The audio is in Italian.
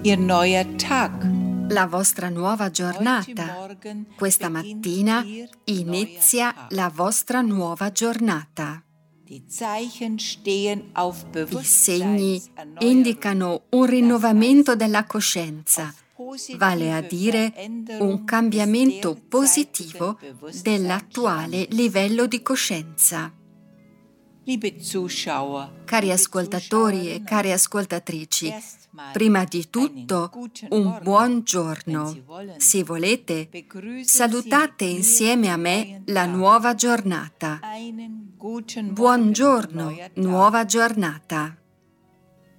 Ihr neuer Tag. La vostra nuova giornata. Questa mattina inizia la vostra nuova giornata. Die Zeichen stehen auf I segni Bewusstseinserneuerung, indicano un rinnovamento della coscienza, vale a dire un cambiamento positivo dell'attuale livello di coscienza. Liebe Zuschauer, Cari ascoltatori e care ascoltatrici, prima di tutto un buon giorno. Se volete, salutate insieme a me la nuova giornata. Buongiorno, nuova giornata.